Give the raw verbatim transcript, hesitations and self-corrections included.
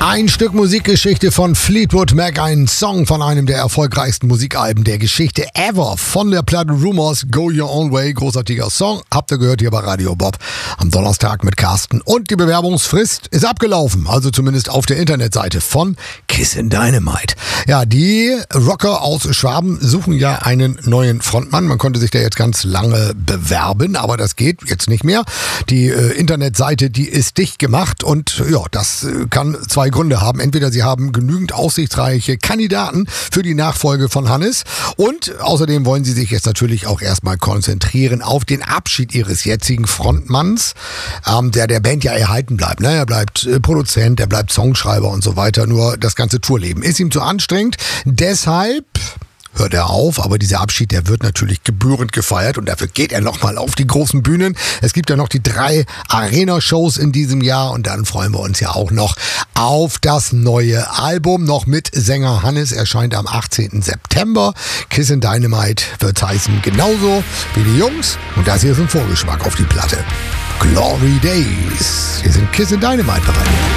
Ein Stück Musikgeschichte von Fleetwood Mac, ein Song von einem der erfolgreichsten Musikalben der Geschichte ever, von der Platte Rumors, Go Your Own Way, großartiger Song, habt ihr gehört hier bei Radio Bob am Donnerstag mit Carsten. Und die Bewerbungsfrist ist abgelaufen, also zumindest auf der Internetseite von Kissin' Dynamite. Ja, die Rocker aus Schwaben suchen ja einen neuen Frontmann. Man konnte sich da jetzt ganz lange bewerben, aber das geht jetzt nicht mehr. Die äh, Internetseite, die ist dicht gemacht und ja, das äh, kann zwei Gründe haben. Entweder sie haben genügend aussichtsreiche Kandidaten für die Nachfolge von Hannes und außerdem wollen sie sich jetzt natürlich auch erstmal konzentrieren auf den Abschied ihres jetzigen Frontmanns, ähm, der der Band ja erhalten bleibt. Ne? Er bleibt äh, Produzent, er bleibt Songschreiber und so weiter. Nur das ganze Tourleben ist ihm zu anstrengend. Deshalb hört er auf, aber dieser Abschied, der wird natürlich gebührend gefeiert und dafür geht er nochmal auf die großen Bühnen. Es gibt ja noch die drei Arena-Shows in diesem Jahr und dann freuen wir uns ja auch noch auf das neue Album, noch mit Sänger Hannes, erscheint am achtzehnten September. Kissin' Dynamite wird's heißen, genauso wie die Jungs und das hier ist ein Vorgeschmack auf die Platte. Glory Days. Hier sind Kissin' Dynamite bereit.